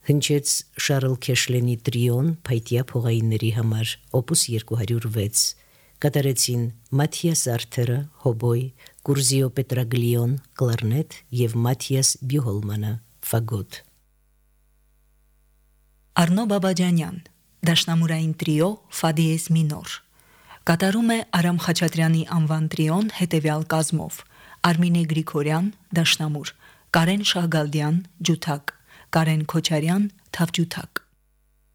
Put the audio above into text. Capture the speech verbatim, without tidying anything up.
Հնչեց Շարլ Քեշլենի տրիոն փայտյա փողայինների համար օպուս երկու հարյուր վեց, կատարեցին Մաթիաս Արթերը հոբոյ, Կուրզիո Պետրագլիոն կլարնետ եւ Մաթիաս Բյուհոլմանը ֆագոտ։ Արնո Բաբաջանյան, դաշնամուրային տրիո ֆա դիեզ մինոր, կատարում է Արամ Խաչատրյանի անվան տրիոն հետևյալ կազմով՝ Արմինե Գրիգորյան, դաշնամուր, Կարեն Շահգալդյան, ջութակ, Կարեն Քոչարյան, թավջութակ։